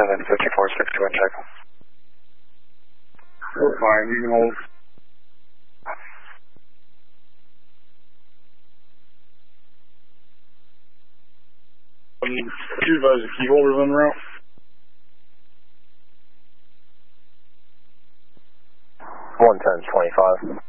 then 5461 check. We're fine, you can hold. You advise the key holders on the route? 110-25.